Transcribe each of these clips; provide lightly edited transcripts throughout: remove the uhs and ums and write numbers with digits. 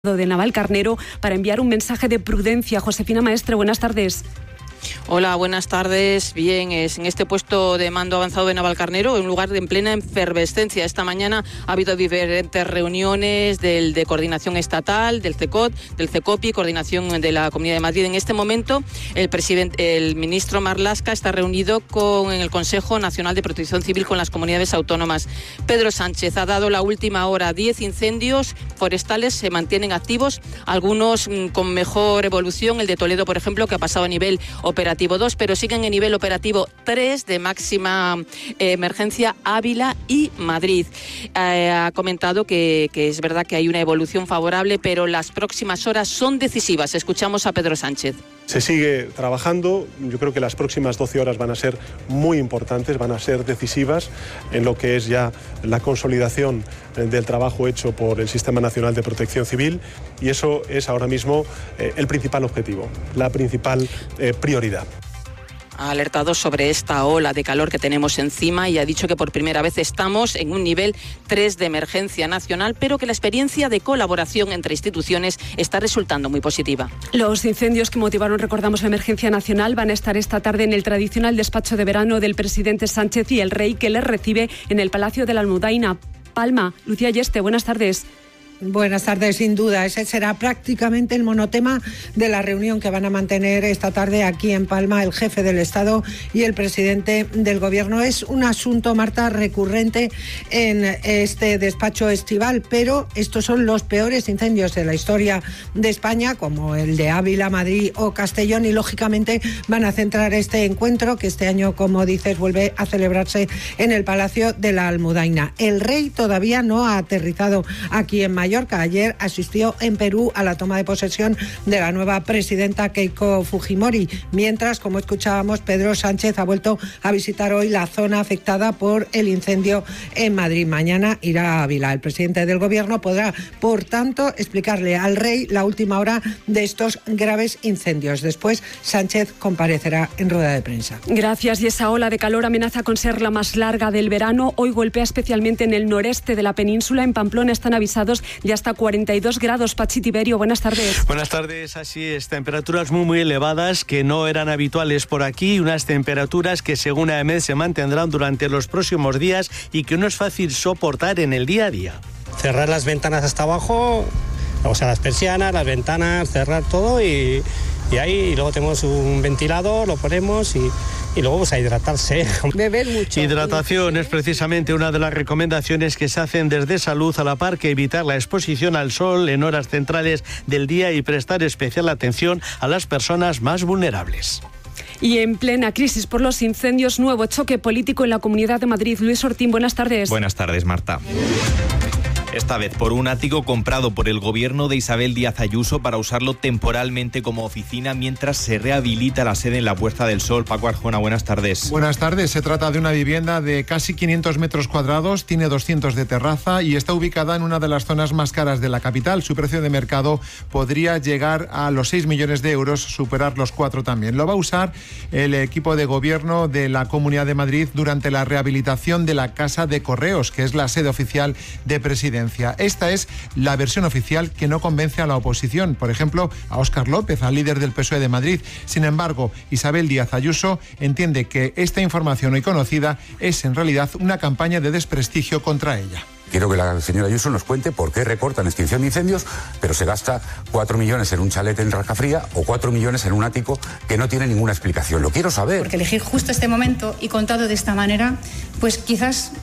de Navalcarnero para enviar un mensaje de prudencia. Josefina Maestre, buenas tardes. Hola, buenas tardes. Bien, es en este puesto de mando avanzado de Navalcarnero, un lugar en plena efervescencia. Esta mañana ha habido diferentes reuniones de coordinación estatal, del CECOT, del CECOPI, coordinación de la Comunidad de Madrid. En este momento, el ministro Marlaska está reunido en el Consejo Nacional de Protección Civil con las comunidades autónomas. Pedro Sánchez ha dado la última hora. 10 incendios forestales se mantienen activos, algunos con mejor evolución. El de Toledo, por ejemplo, que ha pasado a nivel operativo 2, pero siguen en nivel operativo 3 de máxima emergencia Ávila y Madrid. Ha comentado que es verdad que hay una evolución favorable, pero las próximas horas son decisivas. Escuchamos a Pedro Sánchez. Se sigue trabajando. Yo creo que las próximas 12 horas van a ser muy importantes, van a ser decisivas en lo que es ya la consolidación del trabajo hecho por el Sistema Nacional de Protección Civil, y eso es ahora mismo el principal objetivo, la principal prioridad. Ha alertado sobre esta ola de calor que tenemos encima y ha dicho que por primera vez estamos en un nivel 3 de emergencia nacional, pero que la experiencia de colaboración entre instituciones está resultando muy positiva. Los incendios que motivaron, recordamos, la emergencia nacional van a estar esta tarde en el tradicional despacho de verano del presidente Sánchez y el rey, que les recibe en el Palacio de la Almudaina, Palma. Lucía Yeste, buenas tardes. Buenas tardes, sin duda. Ese será prácticamente el monotema de la reunión que van a mantener esta tarde aquí en Palma el jefe del Estado y el presidente del Gobierno. Es un asunto, Marta, recurrente en este despacho estival, pero estos son los peores incendios de la historia de España, como el de Ávila, Madrid o Castellón, y lógicamente van a centrar este encuentro, que este año, como dices, vuelve a celebrarse en el Palacio de la Almudaina. El rey todavía no ha aterrizado aquí en Mallorca. Ayer asistió en Perú a la toma de posesión de la nueva presidenta Keiko Fujimori, mientras, como escuchábamos, Pedro Sánchez ha vuelto a visitar hoy la zona afectada por el incendio en Madrid. Mañana irá a Ávila. El presidente del Gobierno podrá, por tanto, explicarle al rey la última hora de estos graves incendios. Después, Sánchez comparecerá en rueda de prensa. Gracias. Y esa ola de calor amenaza con ser la más larga del verano. Hoy golpea especialmente en el noreste de la península. En Pamplona están avisados de hasta 42 grados. Pachi Tiberio, buenas tardes. Buenas tardes, así es. Temperaturas muy elevadas que no eran habituales por aquí. Unas temperaturas que, según AEMET, se mantendrán durante los próximos días y que no es fácil soportar en el día a día. Cerrar las ventanas hasta abajo, o sea, las persianas, las ventanas, cerrar todo y luego tenemos un ventilador, lo ponemos y luego pues a hidratarse. Beber mucho. Hidratación es precisamente una de las recomendaciones que se hacen desde Salud, a la par que evitar la exposición al sol en horas centrales del día y prestar especial atención a las personas más vulnerables. Y en plena crisis por los incendios, nuevo choque político en la Comunidad de Madrid. Luis Ortín, buenas tardes. Buenas tardes, Marta. Esta vez por un ático comprado por el gobierno de Isabel Díaz Ayuso para usarlo temporalmente como oficina mientras se rehabilita la sede en la Puerta del Sol. Paco Arjona, buenas tardes. Buenas tardes. Se trata de una vivienda de casi 500 metros cuadrados, tiene 200 de terraza y está ubicada en una de las zonas más caras de la capital. Su precio de mercado podría llegar a los 6 millones de euros, superar los 4 también. Lo va a usar el equipo de gobierno de la Comunidad de Madrid durante la rehabilitación de la Casa de Correos, que es la sede oficial de Presidencia. Esta es la versión oficial que no convence a la oposición, por ejemplo, a Óscar López, al líder del PSOE de Madrid. Sin embargo, Isabel Díaz Ayuso entiende que esta información hoy conocida es en realidad una campaña de desprestigio contra ella. Quiero que la señora Ayuso nos cuente por qué recortan extinción de incendios, pero se gasta 4 millones en un chalet en Racafría o 4 millones en un ático que no tiene ninguna explicación. Lo quiero saber. Porque elegir justo este momento y contado de esta manera, pues quizás...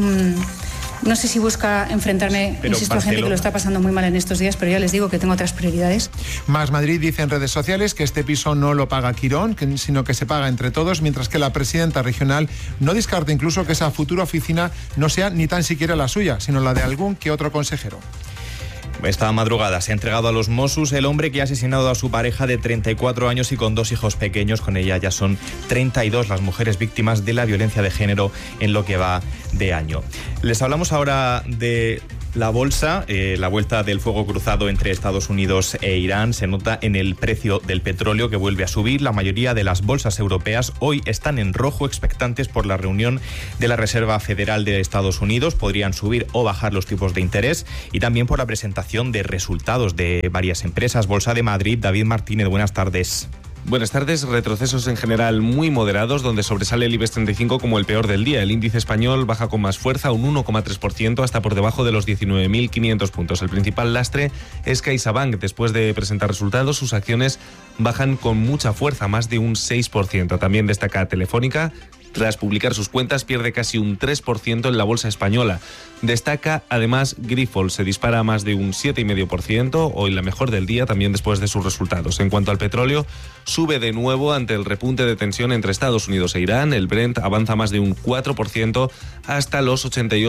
no sé si busca enfrentarme, insisto, a gente que lo está pasando muy mal en estos días, pero ya les digo que tengo otras prioridades. Más Madrid dice en redes sociales que este piso no lo paga Quirón, sino que se paga entre todos, mientras que la presidenta regional no descarta incluso que esa futura oficina no sea ni tan siquiera la suya, sino la de algún que otro consejero. Esta madrugada se ha entregado a los Mossos el hombre que ha asesinado a su pareja de 34 años y con 2 hijos pequeños. Con ella ya son 32 las mujeres víctimas de la violencia de género en lo que va de año. Les hablamos ahora de La bolsa, la vuelta del fuego cruzado entre Estados Unidos e Irán se nota en el precio del petróleo, que vuelve a subir. La mayoría de las bolsas europeas hoy están en rojo, expectantes por la reunión de la Reserva Federal de Estados Unidos. Podrían subir o bajar los tipos de interés, y también por la presentación de resultados de varias empresas. Bolsa de Madrid, David Martínez, buenas tardes. Buenas tardes. Retrocesos en general muy moderados, donde sobresale el IBEX 35 como el peor del día. El índice español baja con más fuerza, un 1,3%, hasta por debajo de los 19.500 puntos. El principal lastre es CaixaBank. Después de presentar resultados, sus acciones bajan con mucha fuerza, más de un 6%. También destaca Telefónica. Tras publicar sus cuentas, pierde casi un 3% en la bolsa española. Destaca además Grifols, se dispara a más de un 7,5%, hoy la mejor del día, también después de sus resultados. En cuanto al petróleo, sube de nuevo ante el repunte de tensión entre Estados Unidos e Irán. El Brent avanza más de un 4% hasta los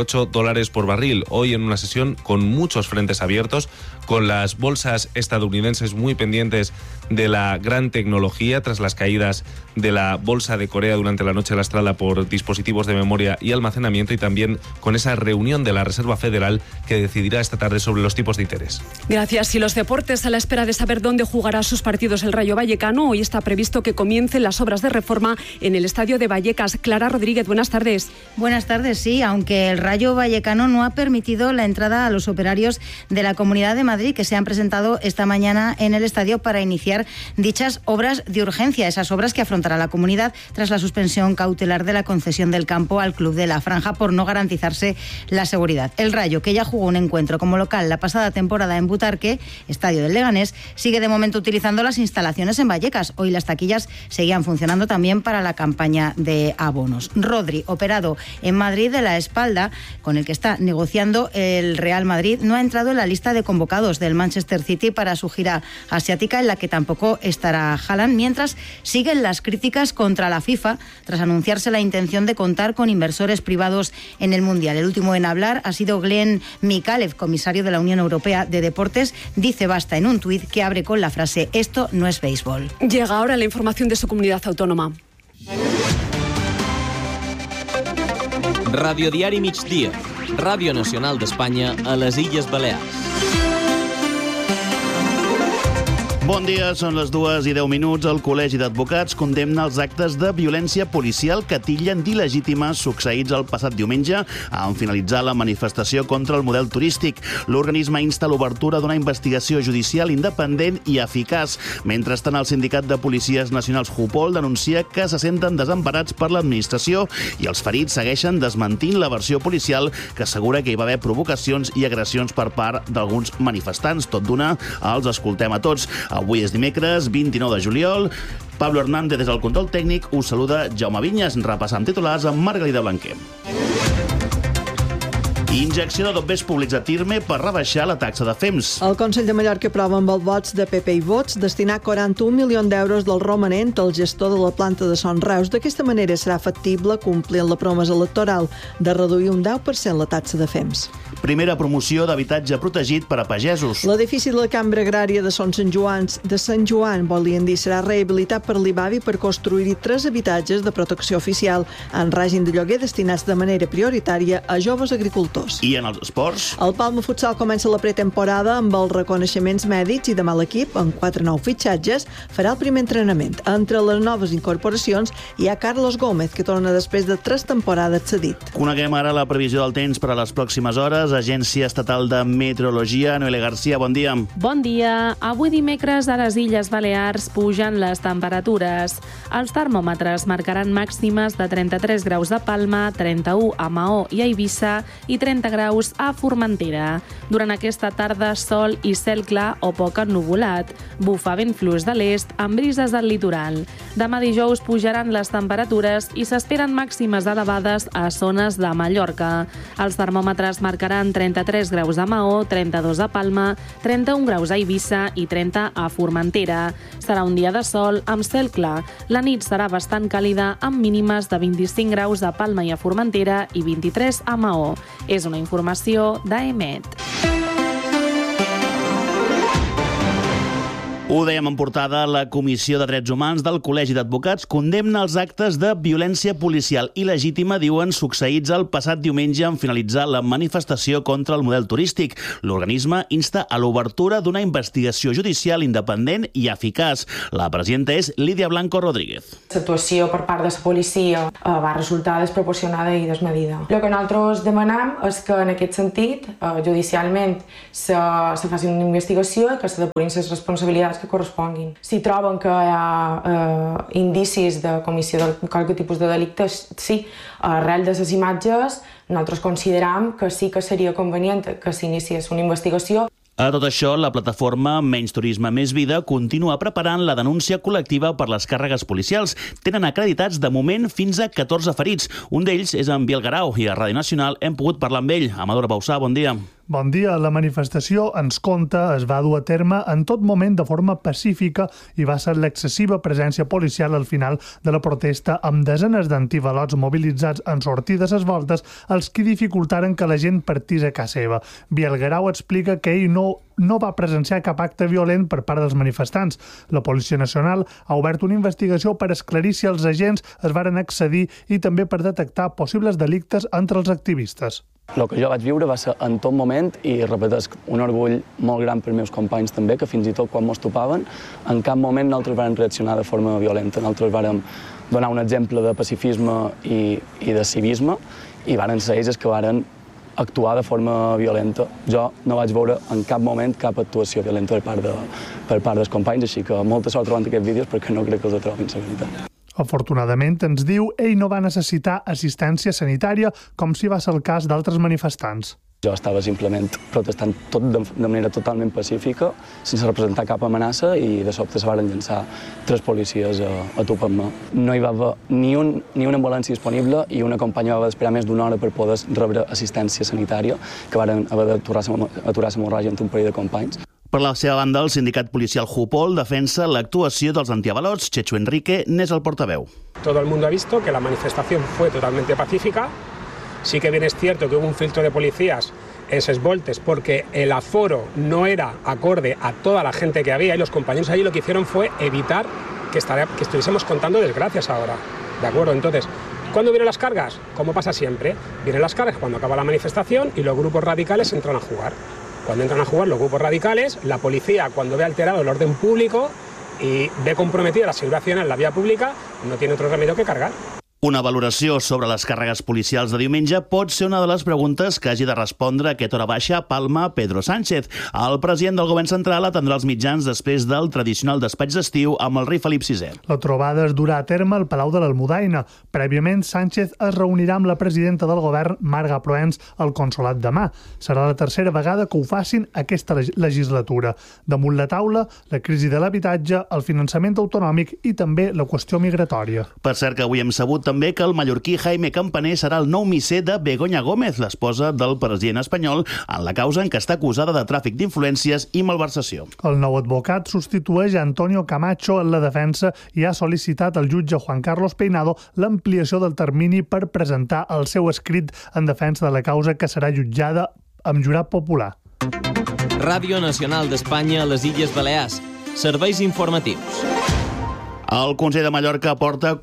$88 por barril. Hoy en una sesión con muchos frentes abiertos, con las bolsas estadounidenses muy pendientes de la gran tecnología tras las caídas de la bolsa de Corea durante la noche lastrada por dispositivos de memoria y almacenamiento, y también con esa reunión de la Reserva Federal que decidirá esta tarde sobre los tipos de interés. Gracias. Y los deportes, a la espera de saber dónde jugará sus partidos el Rayo Vallecano, hoy está previsto que comiencen las obras de reforma en el estadio de Vallecas. Clara Rodríguez, buenas tardes. Buenas tardes, sí, aunque el Rayo Vallecano no ha permitido la entrada a los operarios de la Comunidad de Madrid, que se han presentado esta mañana en el estadio para iniciar dichas obras de urgencia, esas obras que afrontará la comunidad tras la suspensión cautelar de la concesión del campo al Club de la Franja por no garantizarse la seguridad. El Rayo, que ya jugó un encuentro como local la pasada temporada en Butarque, estadio del Leganés, sigue de momento utilizando las instalaciones en Vallecas. Hoy las taquillas seguían funcionando también para la campaña de abonos. Rodri, operado en Madrid de la espalda, con el que está negociando el Real Madrid, no ha entrado en la lista de convocados del Manchester City para su gira asiática, en la que tampoco estará Haaland, mientras siguen las críticas contra la FIFA tras anunciarse la intención de contar con inversores privados en el Mundial. El último en hablar ha sido Glenn Mikalev, comisario de la Unión Europea de Deportes. Dice basta en un tuit que abre con la frase: esto no es béisbol. Llega ahora la información de su comunidad autónoma. Radiodiari Migdia, Ràdio Nacional d'Espanya a les Illes Balears. Bon dia, són les 2:10. El Col·legi d'Advocats condemna els actes de violència policial que titllen d'il·legítimes succeïts el passat diumenge en finalitzar la manifestació contra el model turístic. L'organisme insta l'obertura d'una investigació judicial independent i eficaç. Mentrestant, el Sindicat de Policies Nacionals Jupol denuncia que se senten desemparats per l'administració i els ferits segueixen desmentint la versió policial, que assegura que hi va haver provocacions i agressions per part d'alguns manifestants. Tot d'una, els escoltem a tots. Avui és dimecres, 29 de juliol. Pablo Hernández des del control tècnic. Us saluda Jaume Vinyes. Repassant titulars amb Margalida Blanquer. Injecció de dobbers públics a Tirme per rebaixar la taxa de FEMS. El Consell de Mallorca aprova amb els vots de PP i Vots destinar 41 milions d'euros del romanent al gestor de la planta de Son Reus. D'aquesta manera serà factible complir la promesa electoral de reduir un 10% la taxa de FEMS. Primera promoció d'habitatge protegit per a pagesos. L'edifici de la Cambra Agrària de Sant Joan, volien dir, serà rehabilitat per l'IBAVI per construir-hi 3 habitatges de protecció oficial en règim de lloguer destinats de manera prioritària a joves agricultors. I en els esports? El Palma Futsal comença la pretemporada amb els reconeixements mèdics i demà l'equip, amb 4 nous fitxatges, farà el primer entrenament. Entre les noves incorporacions hi ha Carlos Gómez, que torna després de 3 temporades cedit. Coneguem ara la previsió del temps per a les pròximes hores. Agència Estatal de Meteorologia. Noelia García, bon dia. Bon dia. Avui dimecres a les Illes Balears pugen les temperatures. Els termòmetres marcaran màximes de 33 graus a Palma, 31 a Maó i a Eivissa i 30 graus a Formentera. Durant aquesta tarda, sol i cel clar o poc ennuvolat. Bufa vent fluix de l'est amb brises del litoral. Demà dijous pujaran les temperatures i s'esperen màximes elevades a zones de Mallorca. Els termòmetres marcaran 33 graus a Maó, 32 a Palma, 31 graus a Eivissa i 30 a Formentera. Serà un dia de sol amb cel clar. La nit serà bastant càlida amb mínimes de 25 graus a Palma i a Formentera i 23 a Maó. És una informació d'AEMET. Ho dèiem en portada, la Comissió de Drets Humans del Col·legi d'Advocats condemna els actes de violència policial il·legítima, diuen, succeïts el passat diumenge en finalitzar la manifestació contra el model turístic. L'organisme insta a l'obertura d'una investigació judicial independent i eficaç. La presidenta és Lídia Blanco Rodríguez. L'actuació per part de la policia va resultar desproporcionada i desmedida. El que nosaltres demanem és que en aquest sentit, judicialment, se faci una investigació i que se depurin les responsabilitats que corresponguin. Si troben que hi ha indicis de comissió de qualque tipus de delicte, sí, arrel de les imatges, nosaltres consideram que sí que seria convenient que s'iniciés una investigació. A tot això, la plataforma Menys Turisme, Més Vida continua preparant la denúncia col·lectiva per les càrregues policials. Tenen acreditats de moment fins a 14 ferits. Un d'ells és en Biel Garau i a Ràdio Nacional hem pogut parlar amb ell. Amador Bausà, bon dia. Bon dia. La manifestació, ens conta, es va dur a terme en tot moment de forma pacífica i va ser l'excessiva presència policial al final de la protesta amb desenes d'antivalots mobilitzats en sortides a voltes els que dificultaren que la gent partís a casa seva. Biel Garau explica que ell no va presenciar cap acte violent per part dels manifestants. La Policia Nacional ha obert una investigació per esclarir si els agents es varen accedir i també per detectar possibles delictes entre els activistes. El que jo vaig viure va ser en tot moment i repetesc un orgull molt gran per meus companys també, que fins i tot quan mos topaven, en cap moment nosaltres vam reaccionar de forma violenta. Nosaltres vam donar un exemple de pacifisme i de civisme i varen ser ells que varen actuar de forma violenta. Jo no vaig veure en cap moment cap actuació violenta per part dels companys, així que molta sort trobant aquests vídeos perquè no crec que els trobin la veritat. Afortunadament, ens diu, ell no va necessitar assistència sanitària, com si va ser el cas d'altres manifestants. Jo estava simplement protestant tot de manera totalment pacífica, sense representar cap amenaça, i de sobte se van llançar 3 policies a topar-me. No hi va haver ni una ambulància disponible i una companya va d'esperar més d'una hora per poder rebre assistència sanitària, que van haver d'aturar l'hemorràgia entre un parell de companys. Per la seva banda, el sindicat policial Jupol defensa l'actuació dels antiavalots. Chechu Enrique n'és el portaveu. Todo el mundo ha visto que la manifestación fue totalmente pacífica. Sí que bien es cierto que hubo un filtro de policías en ses voltes porque el aforo no era acorde a toda la gente que había y los compañeros allí lo que hicieron fue evitar que estuviésemos contando desgracias ahora. ¿De acuerdo? Entonces, ¿cuándo vienen las cargas? Como pasa siempre, vienen las cargas cuando acaba la manifestación y los grupos radicales entran a jugar. Cuando entran a jugar los grupos radicales, la policía, cuando ve alterado el orden público y ve comprometida la seguridad ciudadana en la vía pública, no tiene otro remedio que cargar. Una valoració sobre les càrregues policials de diumenge pot ser una de les preguntes que hagi de respondre a aquesta hora baixa a Palma Pedro Sánchez. El president del govern central atendrà els mitjans després del tradicional despatx d'estiu amb el rei Felip VI. La trobada es durà a terme al Palau de l'Almudaina. Prèviament, Sánchez es reunirà amb la presidenta del govern, Marga Proens, al consolat demà. Serà la tercera vegada que ho facin aquesta legislatura. Damunt la taula, la crisi de l'habitatge, el finançament autonòmic i també la qüestió migratòria. Per cert, que avui hem sabut també que el mallorquí Jaime Campaner serà el nou misser de Begoña Gómez, l'esposa del president espanyol, en la causa en què està acusada de tràfic d'influències i malversació. El nou advocat substitueix a Antonio Camacho en la defensa i ha sol·licitat al jutge Juan Carlos Peinado l'ampliació del termini per presentar el seu escrit en defensa de la causa, que serà jutjada amb jurat popular. Ràdio Nacional d'Espanya a les Illes Balears. Serveis informatius. El Consell de Mallorca aporta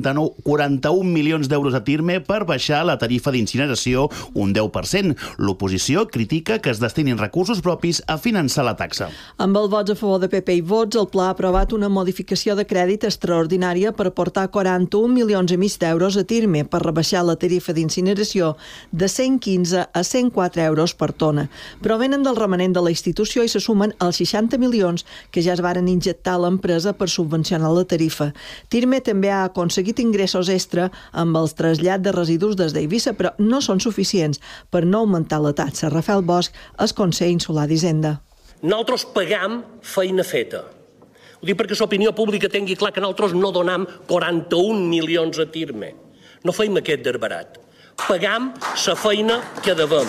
41 milions d'euros a Tirme per baixar la tarifa d'incineració un 10%. L'oposició critica que es destinin recursos propis a finançar la taxa. Amb els vots a favor de PP i Vots, el Pla ha aprovat una modificació de crèdit extraordinària per aportar 41 milions i mig d'euros a Tirme per rebaixar la tarifa d'incineració de 115 a 104 euros per tona. Provenen del remanent de la institució i se sumen als 60 milions que ja es varen injectar a l'empresa per subvencionar la tarifa. Tirme també ha aconseguit ingressos extra amb els trasllat de residus des d'Eivissa, però no són suficients per no augmentar la taxa. Rafael Bosch, el Consell Insular d'Hisenda. Nosaltres pagam feina feta. Ho dic perquè l'opinió pública tingui clar que nosaltres no donam 41 milions a Tirme. No feim aquest derbarat. Pagam la feina que devem.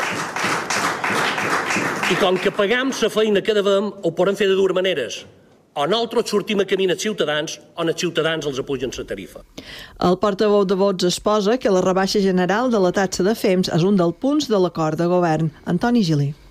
I com que pagam la feina que devem, ho podem fer de dues maneres. O nosaltres sortim a camí als ciutadans o els ciutadans els apugen la tarifa. El portaveu de Vots exposa que la rebaixa general de la taxa de FEMS és un dels punts de l'acord de govern. Antoni Gili.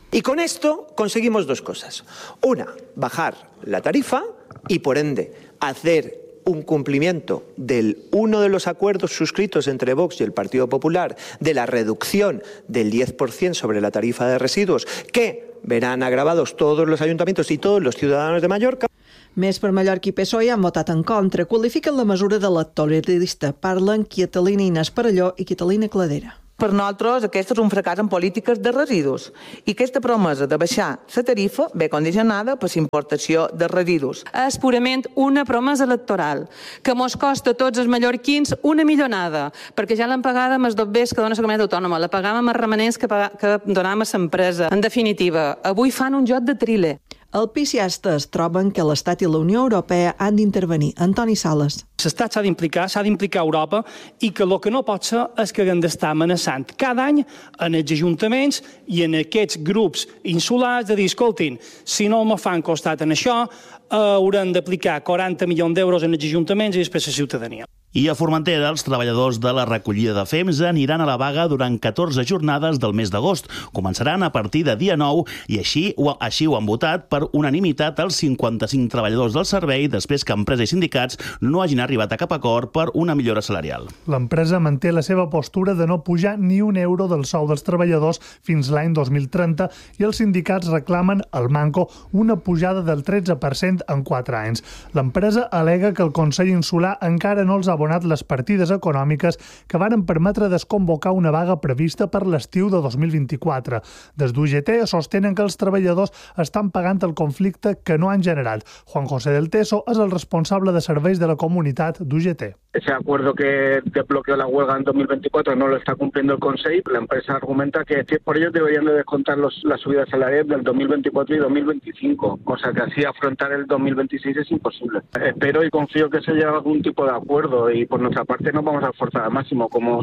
Y con esto conseguimos dos cosas. Una, bajar la tarifa y, por ende, hacer un cumplimiento de uno de los acuerdos suscritos entre Vox y el Partido Popular de la reducción del 10% sobre la tarifa de residuos, que verán agravados todos los ayuntamientos y todos los ciudadanos de Mallorca. Més per Mallorca i PSOE han votat en contra. Qualifiquen la mesura d'electoralista. Parlen Catalina Inés Parelló i Catalina Cladera. Per nosaltres aquest és un fracàs en polítiques de residus i aquesta promesa de baixar la tarifa ve condicionada per l'importació de residus. És purament una promesa electoral que mos costa a tots els mallorquins una millonada, perquè ja l'han pagada amb els dobbers que dona la comunitat autònoma, la pagàvem amb els remanents que donàvem a l'empresa. En definitiva, avui fan un joc de thriller. Els piciastes troben que l'Estat i la Unió Europea han d'intervenir. Antoni Sales. L'Estat s'ha d'implicar Europa i que el que no pot ser és que haguem d'estar amenaçant cada any en els ajuntaments i en aquests grups insulars de dir, escoltin, si no me fan costat en això, haurem d'aplicar 40 milions d'euros en els ajuntaments i després a la ciutadania. I a Formentera, els treballadors de la recollida de fems aniran a la vaga durant 14 jornades del mes d'agost. Començaran a partir de dia 9 i així ho han votat per unanimitat els 55 treballadors del servei després que empresa i sindicats no hagin arribat a cap acord per una millora salarial. L'empresa manté la seva postura de no pujar ni un euro del sou dels treballadors fins l'any 2030 i els sindicats reclamen al Manco una pujada del 13% en 4 anys. L'empresa al·lega que el Consell Insular encara no els ha abonat les partides econòmiques que varen permetre desconvocar una vaga prevista per l'estiu de 2024. Des d'UGT sostenen que els treballadors estan pagant el conflicte que no han generat. Juan José del Teso és el responsable de serveis de la comunitat d'UGT. Ese acuerdo que desbloqueó la huelga en 2024 no lo está cumpliendo el Consejo. La empresa argumenta que por ello deberían de descontar las subidas salariales del 2024 y 2025, cosa que así afrontar el 2026 es imposible. Espero y confío que se llegue a algún tipo de acuerdo y por nuestra parte nos vamos a esforzar al máximo. Como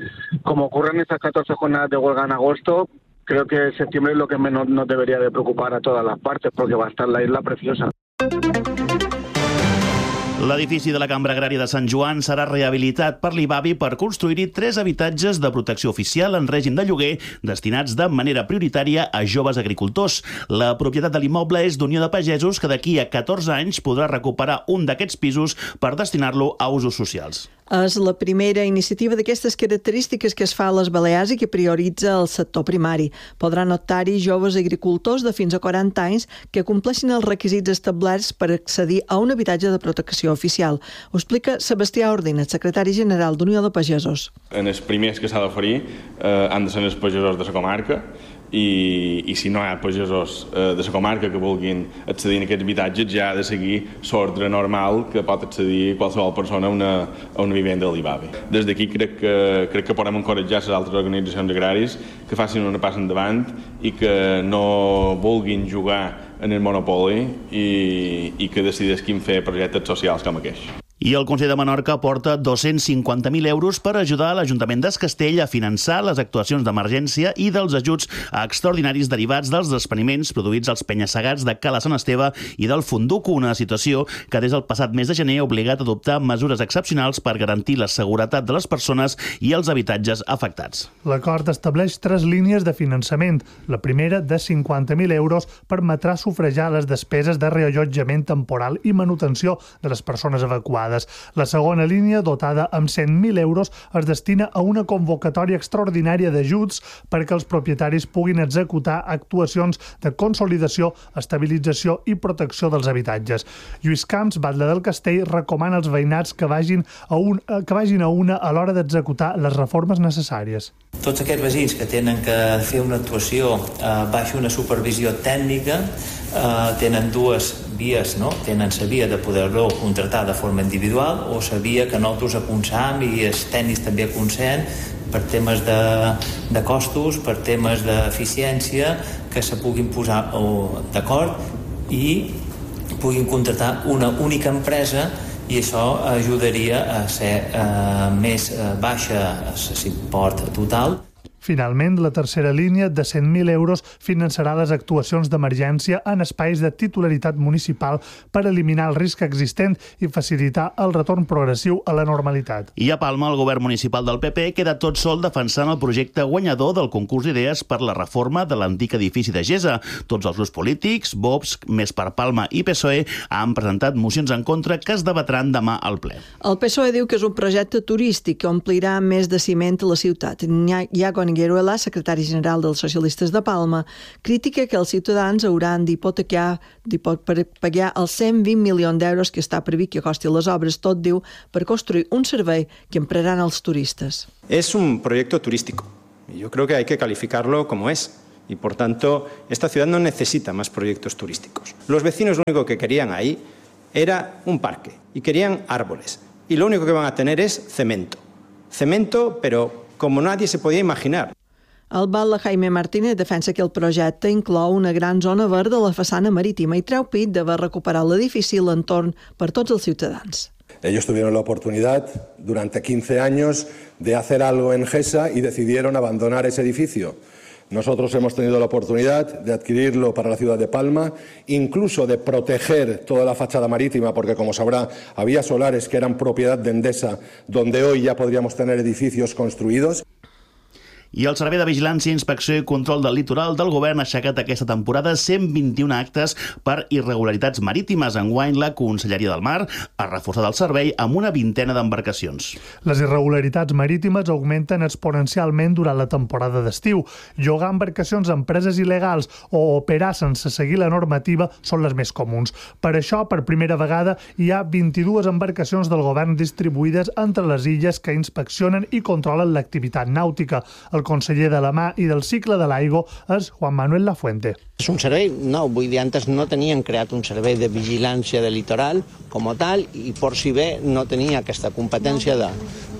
ocurran estas 14 jornadas de huelga en agosto, creo que septiembre es lo que menos nos debería de preocupar a todas las partes porque va a estar la isla preciosa. L'edifici de la Cambra Agrària de Sant Joan serà rehabilitat per l'IBABI per construir-hi 3 habitatges de protecció oficial en règim de lloguer destinats de manera prioritària a joves agricultors. La propietat de l'immoble és d'Unió de Pagesos, que d'aquí a 14 anys podrà recuperar un d'aquests pisos per destinar-lo a usos socials. És la primera iniciativa d'aquestes característiques que es fa a les Balears i que prioritza el sector primari. Podran optar-hi joves agricultors de fins a 40 anys que compleixin els requisits establerts per accedir a un habitatge de protecció oficial. Ho explica Sebastià Ordina, secretari general d'Unió de Pagesos. En els primers que s'ha d'oferir han de ser els pagesos de la comarca i si no hi ha pagesos de la comarca que vulguin accedir a aquests habitatges ja ha de seguir l'ordre normal que pot accedir qualsevol persona a una vivenda de l'IBABI. Des d'aquí crec que podem encoratjar les altres organitzacions agràries que facin una passa endavant i que no vulguin jugar en el monopoli i que decidisquin fer projectes socials com aquests. I el Consell de Menorca aporta 250.000 euros per ajudar a l'Ajuntament d'Escastell a finançar les actuacions d'emergència i dels ajuts extraordinaris derivats dels despeniments produïts als penya-segats de Cala Sant Esteve i del Fonduco, una situació que des del passat mes de gener ha obligat a adoptar mesures excepcionals per garantir la seguretat de les persones i els habitatges afectats. L'acord estableix 3 línies de finançament. La primera, de 50.000 euros, permetrà sufragar les despeses de reallotjament temporal i manutenció de les persones evacuades. La segona línia, dotada amb 100.000 euros, es destina a una convocatòria extraordinària d'ajuts perquè els propietaris puguin executar actuacions de consolidació, estabilització i protecció dels habitatges. Lluís Camps, batlle del Castell, recomana als veïnats que vagin a una a l'hora d'executar les reformes necessàries. Tots aquests veïns que tenen que fer una actuació baix una supervisió tècnica tenen dues vies, no? Tenen la via de poder-lo contractar de forma individual o la via que nosaltres aconsem i els tècnics també aconsem per temes de costos, per temes d'eficiència, que se puguin posar d'acord i puguin contractar una única empresa i això ajudaria a ser més baixa l'import total. Finalment, la tercera línia de 100.000 euros finançarà les actuacions d'emergència en espais de titularitat municipal per eliminar el risc existent i facilitar el retorn progressiu a la normalitat. I a Palma, el govern municipal del PP queda tot sol defensant el projecte guanyador del concurs d'idees per la reforma de l'antic edifici de Gesa. Tots els grups polítics, Vox, Més per Palma i PSOE han presentat mocions en contra que es debatran demà al ple. El PSOE diu que és un projecte turístic que omplirà més de ciment a la ciutat. Iago Nigueruela, secretari general dels socialistes de Palma, critica que els ciutadans hauran d'hipotecar pagar els 120 milions d'euros que està previst que costi les obres, tot diu, per construir un servei que empraran els turistes. Es un proyecto turístico y yo creo que hay que calificarlo como es. Y por tanto, esta ciudad no necesita más proyectos turísticos. Los vecinos lo único que querían ahí era un parque y querían árboles. Y lo único que van a tener es cemento. Cemento, pero como nadie se podía imaginar. El batlle Jaime Martínez defensa que el projecte inclou una gran zona verda a la façana marítima i treu pit d'haver recuperat l'edifici i l'entorn per tots els ciutadans. Ellos tuvieron la oportunidad durante 15 años de hacer algo en Gesa y decidieron abandonar ese edificio. Nosotros hemos tenido la oportunidad de adquirirlo para la ciudad de Palma, incluso de proteger toda la fachada marítima, porque como sabrá, había solares que eran propiedad de Endesa, donde hoy ya podríamos tener edificios construidos. I el Servei de Vigilància, Inspecció i Control del Litoral del Govern ha aixecat aquesta temporada 121 actes per irregularitats marítimes. Enguany, la Conselleria del Mar ha reforçat el servei amb una vintena d'embarcacions. Les irregularitats marítimes augmenten exponencialment durant la temporada d'estiu. Llogar embarcacions a empreses il·legals o operar sense seguir la normativa són les més comuns. Per això, per primera vegada, hi ha 22 embarcacions del govern distribuïdes entre les illes que inspeccionen i controlen l'activitat nàutica. El conseller de la Mà i del Cicle de l'Aigua és Juan Manuel Lafuente. És un servei nou, vull dir, antes no tenien creat un servei de vigilància de litoral com a tal i por si bé no tenia aquesta competència de...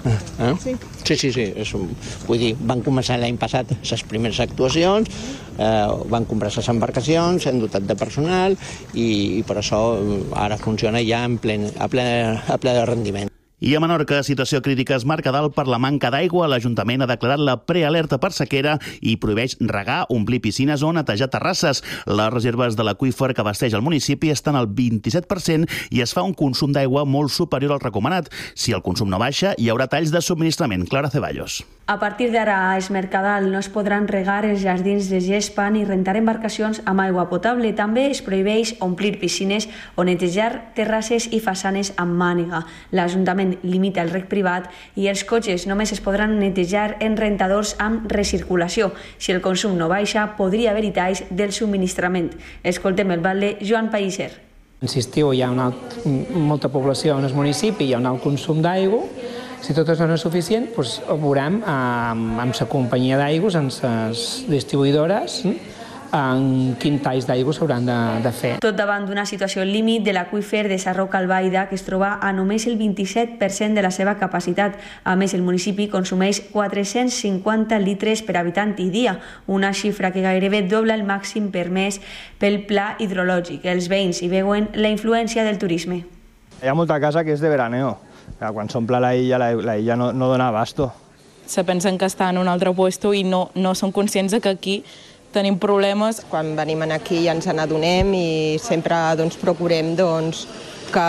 Sí, vull dir, van començar l'any passat les primeres actuacions, van comprar les embarcacions, s'han dotat de personal i per això ara funciona ja a ple de rendiment. I a Menorca, situació crítica es marca dalt per la manca d'aigua. L'Ajuntament ha declarat la prealerta per sequera i prohibeix regar, omplir piscines o netejar terrasses. Les reserves de l'aqüífer que abasteix el municipi estan al 27% i es fa un consum d'aigua molt superior al recomanat. Si el consum no baixa, hi haurà talls de subministrament. Clara Ceballos. A partir d'ara, a Es Mercadal no es podran regar els jardins de gespa ni rentar embarcacions amb aigua potable. També es prohibeix omplir piscines o netejar terrasses i façanes amb mànega. L'Ajuntament limita el rec privat i els cotxes només es podran netejar en rentadors amb recirculació. Si el consum no baixa, podria haver-hi talls del subministrament. Escoltem el batlle Joan Pellicer. Si estiu hi ha molta població en el municipi, hi ha un alt consum d'aigua. Si tot això no és suficient, doncs ho veurem amb la companyia d'aigües, amb les distribuïdores, en quin talls d'aigua s'hauran de fer. Tot davant d'una situació límit de l'aqüífer de Sarroca-Albaida, que es troba a només el 27% de la seva capacitat. A més, el municipi consumeix 450 litres per habitant i dia, una xifra que gairebé dobla el màxim permès pel pla hidrològic. Els veïns hi veuen la influència del turisme. Hi ha molta casa que és de veraneo. Quan s'omple la illa no dona abasto. Se pensen que està en un altre lloc i no són conscients que aquí tenim problemes. Quan venim aquí ja ens n'adonem i sempre procurem que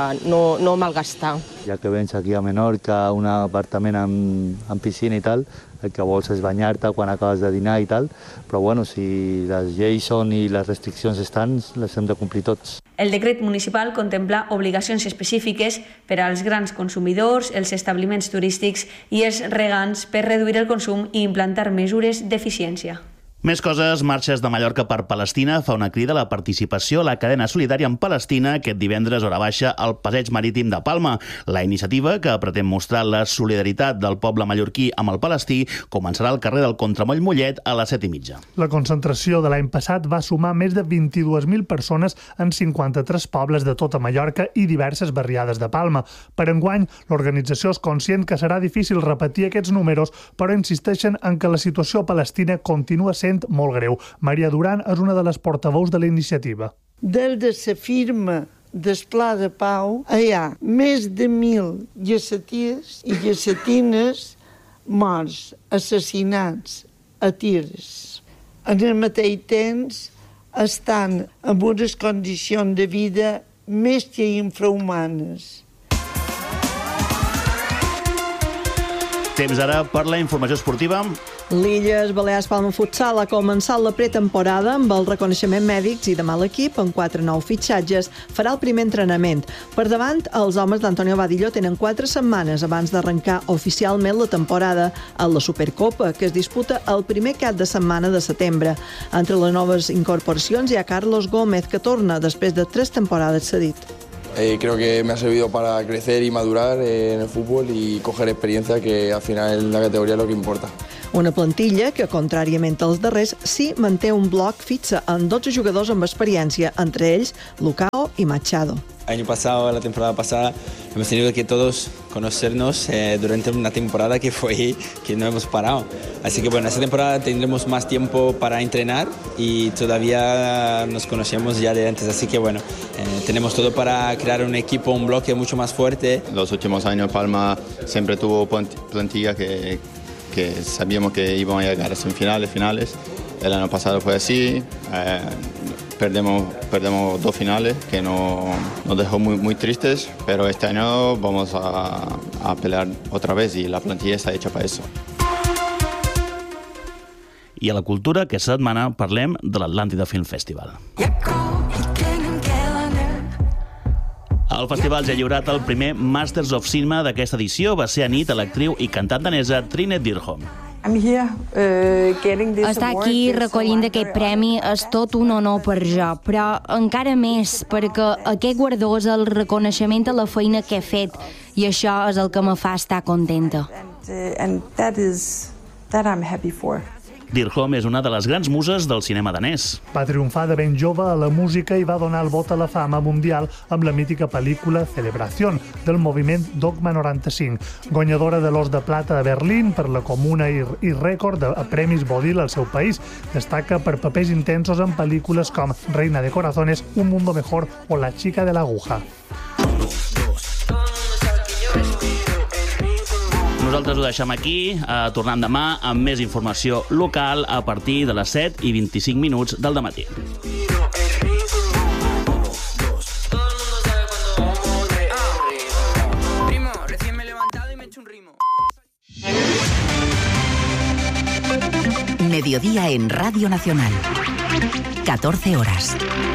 no malgastar. Ja que vens aquí a Menorca, un apartament amb piscina i tal, el que vols és banyar-te quan acabes de dinar i tal, però bueno, si les lleis són i les restriccions estan, les hem de complir tots. El decret municipal contempla obligacions específiques per als grans consumidors, els establiments turístics i els regants per reduir el consum i implantar mesures d'eficiència. Més coses, Marxes de Mallorca per Palestina fa una crida a la participació a la cadena solidària en Palestina aquest divendres hora baixa al Passeig Marítim de Palma. La iniciativa, que pretén mostrar la solidaritat del poble mallorquí amb el palestí, començarà al carrer del Contramoll Mollet a les 7:30. La concentració de l'any passat va sumar més de 22.000 persones en 53 pobles de tota Mallorca i diverses barriades de Palma. Per enguany, l'organització és conscient que serà difícil repetir aquests números, però insisteixen en que la situació a Palestina continua sent molt greu. Maria Duran és una de les portaveus de la iniciativa. Des de la firma del Pla de Pau hi ha més de 1.000 llaceties i llacetines morts, assassinats a tirs. En el mateix temps estan en unes condicions de vida més que infrahumanes. Temps ara per la informació esportiva. L'Illes Balears Palma Futsal ha començat la pretemporada amb el reconeixement mèdics i demà l'equip, amb 4 nous fitxatges, farà el primer entrenament. Per davant, els homes d'Antonio Badillo tenen 4 setmanes abans d'arrencar oficialment la temporada a la Supercopa, que es disputa el primer cap de setmana de setembre. Entre les noves incorporacions hi ha Carlos Gómez, que torna després de 3 temporades cedit. Creo que me ha servido para crecer y madurar en el fútbol y coger experiencia, que al final en la categoría es lo que importa. Una plantilla que, contràriament als darrers, sí manté un bloc fixe en 12 jugadors amb experiència, entre ells Lucao y Machado. Año pasado, la temporada pasada, hemos tenido que todos conocernos durante una temporada que no hemos parado. Así que bueno, esta temporada tendremos más tiempo para entrenar y todavía nos conocemos ya de antes. Así que bueno, tenemos todo para crear un equipo, un bloque mucho más fuerte. Los últimos años Palma siempre tuvo plantilla que sabíamos que iban a llegar a semifinales, finales. El año pasado fue así. Perdemos 2 finales que nos dejó muy tristes, pero este año vamos a pelear otra vez y la plantilla está hecha para eso. I a la cultura, aquesta setmana parlem de l'Atlàntida Film Festival. El festival ja ha lliurat el primer Masters of Cinema d'aquesta edició. Va ser a nit a l'actriu i cantant danesa Trine Dyrholm. Estar aquí recollint aquest premi és tot un honor per jo, però encara més perquè aquest guardó és el reconeixement a la feina que he fet i això és el que me fa estar contenta. Dyrholm és una de les grans muses del cinema danès. Va triomfar de ben jove a la música i va donar el vot a la fama mundial amb la mítica pel·lícula Celebración, del moviment Dogma 95, guanyadora de l'Os de Plata de Berlín per la Comuna i rècord de premis Bodil al seu país. Destaca per papers intensos en pel·lícules com Reina de Corazones, Un Mundo Mejor o La Chica de la Aguja. Nosaltres ho deixem aquí, tornant demà amb més informació local a partir de les 7:25 del dematí. Mediodía en Radio Nacional. 14 horas.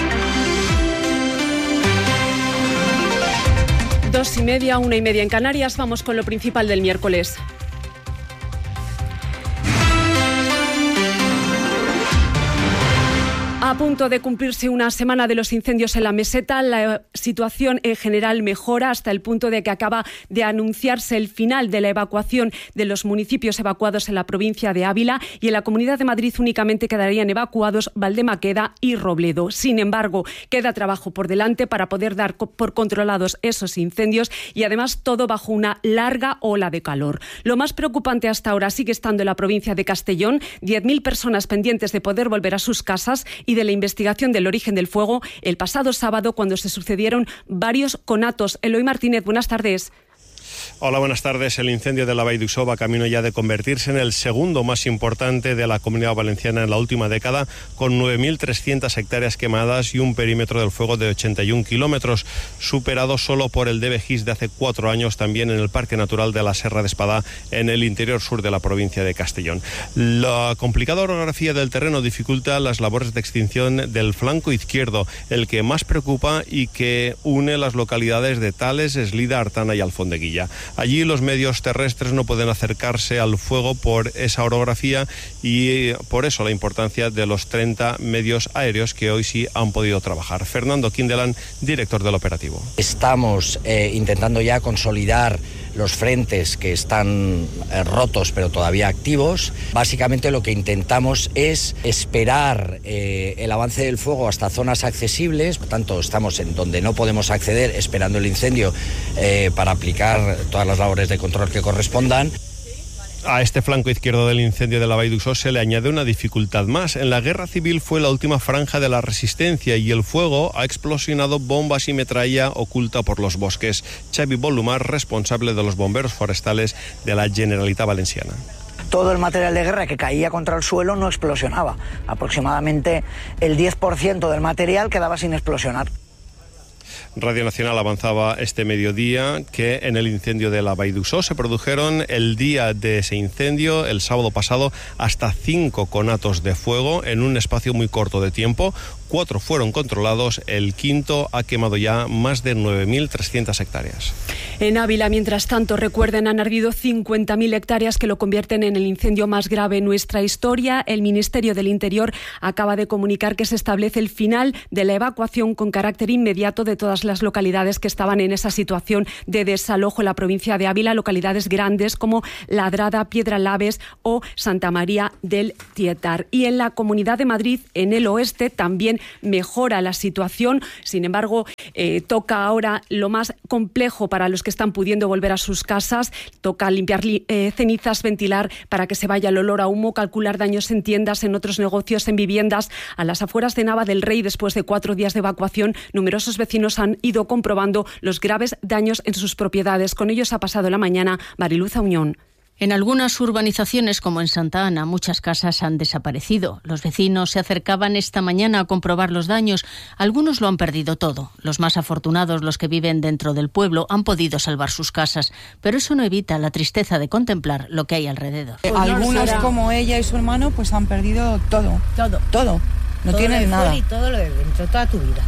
2:30, 1:30 en Canarias. Vamos con lo principal del miércoles. A punto de cumplirse una semana de los incendios en la meseta, la situación en general mejora hasta el punto de que acaba de anunciarse el final de la evacuación de los municipios evacuados en la provincia de Ávila, y en la Comunidad de Madrid únicamente quedarían evacuados Valdemaqueda y Robledo. Sin embargo, queda trabajo por delante para poder dar por controlados esos incendios, y además todo bajo una larga ola de calor. Lo más preocupante hasta ahora sigue estando en la provincia de Castellón, 10.000 personas pendientes de poder volver a sus casas y de la investigación del origen del fuego el pasado sábado, cuando se sucedieron varios conatos. Eloy Martínez, buenas tardes. Hola, buenas tardes. El incendio de la Vall d'Uixó va camino ya de convertirse en el segundo más importante de la Comunidad Valenciana en la última década, con 9.300 hectáreas quemadas y un perímetro del fuego de 81 kilómetros, superado solo por el de Begís de hace 4 años, también en el Parque Natural de la Serra de Espadà, en el interior sur de la provincia de Castellón. La complicada orografía del terreno dificulta las labores de extinción del flanco izquierdo, el que más preocupa y que une las localidades de Tales, Eslida, Artana y Alfondeguilla. Allí los medios terrestres no pueden acercarse al fuego por esa orografía, y por eso la importancia de los 30 medios aéreos que hoy sí han podido trabajar. Fernando Quindelán, director del operativo. Estamos intentando ya consolidar los frentes que están rotos pero todavía activos. Básicamente lo que intentamos es esperar el avance del fuego hasta zonas accesibles. Por tanto, estamos en donde no podemos acceder, esperando el incendio para aplicar todas las labores de control que correspondan. A este flanco izquierdo del incendio de la Vall d'Uixó se le añade una dificultad más. En la guerra civil fue la última franja de la resistencia y el fuego ha explosionado bombas y metralla oculta por los bosques. Xavi Bolumar, responsable de los bomberos forestales de la Generalitat Valenciana. Todo el material de guerra que caía contra el suelo no explosionaba. Aproximadamente el 10% del material quedaba sin explosionar. Radio Nacional avanzaba este mediodía que en el incendio de la Vall d'Uixó se produjeron el día de ese incendio, el sábado pasado, hasta 5 conatos de fuego en un espacio muy corto de tiempo. 4 fueron controlados, el quinto ha quemado ya más de 9.300 hectáreas. En Ávila, mientras tanto, recuerden, han ardido 50.000 hectáreas que lo convierten en el incendio más grave en nuestra historia. El Ministerio del Interior acaba de comunicar que se establece el final de la evacuación con carácter inmediato de todas las localidades que estaban en esa situación de desalojo en la provincia de Ávila, localidades grandes como Ladrada, Piedralaves o Santa María del Tietar. Y en la Comunidad de Madrid, en el oeste, también mejora la situación. Sin embargo, toca ahora lo más complejo para los que están pudiendo volver a sus casas. Toca limpiar cenizas, ventilar para que se vaya el olor a humo, calcular daños en tiendas, en otros negocios, en viviendas. A las afueras de Nava del Rey, después de 4 días de evacuación, numerosos vecinos han ido comprobando los graves daños en sus propiedades. Con ellos ha pasado la mañana Mariluz Auñón. En algunas urbanizaciones, como en Santa Ana, muchas casas han desaparecido. Los vecinos se acercaban esta mañana a comprobar los daños. Algunos lo han perdido todo. Los más afortunados, los que viven dentro del pueblo, han podido salvar sus casas. Pero eso no evita la tristeza de contemplar lo que hay alrededor. Algunos, como ella y su hermano, pues han perdido todo. Todo. No tienen nada. Y todo lo de dentro, toda tu vida.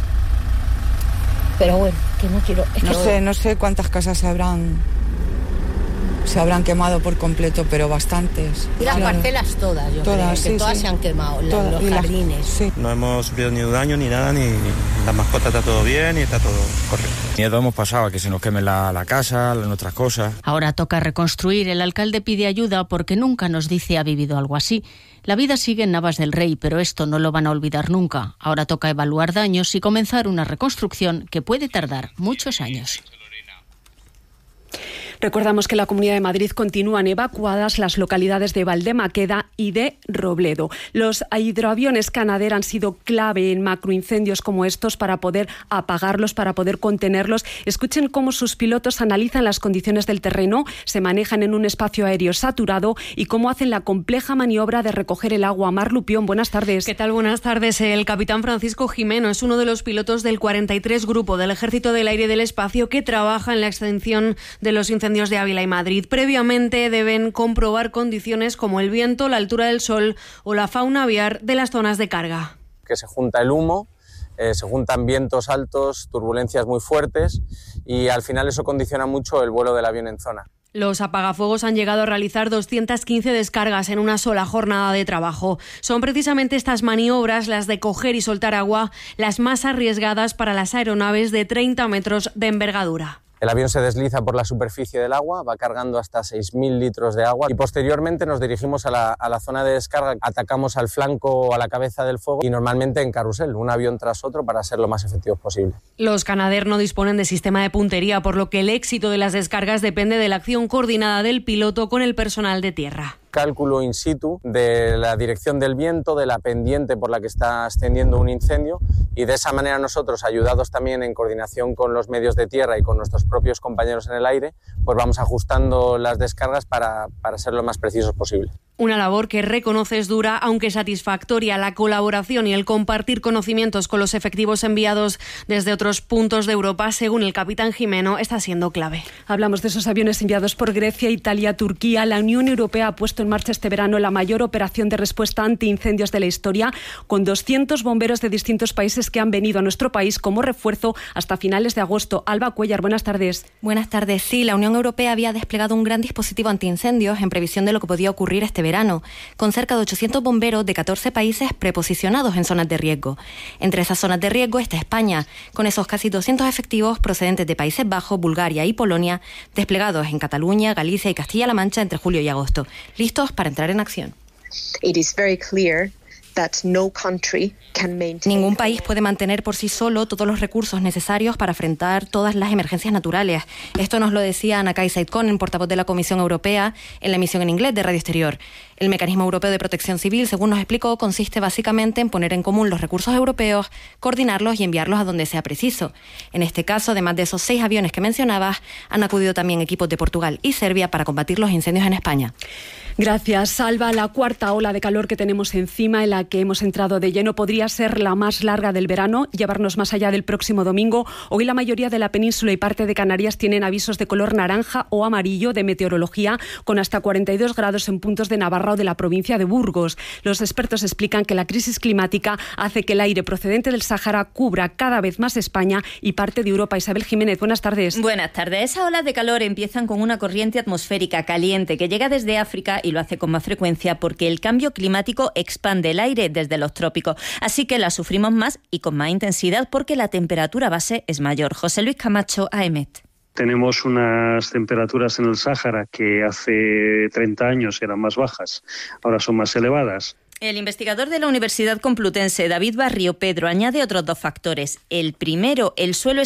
Pero bueno, que no quiero... No sé cuántas casas se habrán quemado por completo, pero bastantes. Y las parcelas todas, yo creo, que todas se han quemado, los jardines. Sí. No hemos sufrido ni daño ni nada, ni las mascotas está todo bien y está todo correcto. Miedo hemos pasado a que se nos queme la casa, nuestras cosas. Ahora toca reconstruir. El alcalde pide ayuda porque nunca nos dice ha vivido algo así. La vida sigue en Navas del Rey, pero esto no lo van a olvidar nunca. Ahora toca evaluar daños y comenzar una reconstrucción que puede tardar muchos años. Recordamos que en la Comunidad de Madrid continúan evacuadas las localidades de Valdemaqueda y de Robledo. Los hidroaviones Canadair han sido clave en macroincendios como estos para poder apagarlos, para poder contenerlos. Escuchen cómo sus pilotos analizan las condiciones del terreno, se manejan en un espacio aéreo saturado y cómo hacen la compleja maniobra de recoger el agua. Mar Lupión, buenas tardes. ¿Qué tal? Buenas tardes. El capitán Francisco Jimeno es uno de los pilotos del 43 Grupo del Ejército del Aire y del Espacio que trabaja en la extinción de los incendios de Ávila y Madrid. Previamente deben comprobar condiciones como el viento, la altura del sol o la fauna aviar de las zonas de carga. Que se junta el humo, se juntan vientos altos, turbulencias muy fuertes y al final eso condiciona mucho el vuelo del avión en zona. Los apagafuegos han llegado a realizar 215 descargas en una sola jornada de trabajo. Son precisamente estas maniobras, las de coger y soltar agua, las más arriesgadas para las aeronaves de 30 metros de envergadura. El avión se desliza por la superficie del agua, va cargando hasta 6.000 litros de agua y posteriormente nos dirigimos a la zona de descarga, atacamos al flanco o a la cabeza del fuego y normalmente en carrusel, un avión tras otro para ser lo más efectivos posible. Los Canadair no disponen de sistema de puntería, por lo que el éxito de las descargas depende de la acción coordinada del piloto con el personal de tierra. Cálculo in situ de la dirección del viento, de la pendiente por la que está ascendiendo un incendio y de esa manera nosotros, ayudados también en coordinación con los medios de tierra y con nuestros propios compañeros en el aire, pues vamos ajustando las descargas para ser lo más precisos posible. Una labor que reconoce es dura, aunque satisfactoria. La colaboración y el compartir conocimientos con los efectivos enviados desde otros puntos de Europa, según el capitán Jimeno, está siendo clave. Hablamos de esos aviones enviados por Grecia, Italia, Turquía. La Unión Europea ha puesto en marcha este verano la mayor operación de respuesta antiincendios de la historia, con 200 bomberos de distintos países que han venido a nuestro país como refuerzo hasta finales de agosto. Alba Cuellar, buenas tardes. Buenas tardes. Sí, la Unión Europea había desplegado un gran dispositivo antiincendios en previsión de lo que podía ocurrir este verano, con cerca de 800 bomberos de 14 países preposicionados en zonas de riesgo. Entre esas zonas de riesgo está España, con esos casi 200 efectivos procedentes de Países Bajos, Bulgaria y Polonia, desplegados en Cataluña, Galicia y Castilla-La Mancha entre julio y agosto, listos para entrar en acción. It is very clear Ningún país puede mantener por sí solo todos los recursos necesarios para afrontar todas las emergencias naturales. Esto nos lo decía Nakai Saitkonen, portavoz de la Comisión Europea, en la emisión en inglés de Radio Exterior. El Mecanismo Europeo de Protección Civil, según nos explicó, consiste básicamente en poner en común los recursos europeos, coordinarlos y enviarlos a donde sea preciso. En este caso, además de esos 6 aviones que mencionabas, han acudido también equipos de Portugal y Serbia para combatir los incendios en España. Gracias, Salva. La cuarta ola de calor que tenemos encima, en la que hemos entrado de lleno, podría ser la más larga del verano, llevarnos más allá del próximo domingo. Hoy la mayoría de la península y parte de Canarias tienen avisos de color naranja o amarillo de meteorología, con hasta 42 grados en puntos de Navarra o de la provincia de Burgos. Los expertos explican que la crisis climática hace que el aire procedente del Sáhara cubra cada vez más España y parte de Europa. Isabel Jiménez, buenas tardes. Buenas tardes. Esas olas de calor empiezan con una corriente atmosférica caliente que llega desde África y lo hace con más frecuencia porque el cambio climático expande el aire desde los trópicos. Así que la sufrimos más y con más intensidad porque la temperatura base es mayor. José Luis Camacho, AEMET. Tenemos unas temperaturas en el Sáhara que hace 30 años eran más bajas, ahora son más elevadas. El investigador de la Universidad Complutense, David Barrio Pedro, añade otros 2 factores. El primero, el suelo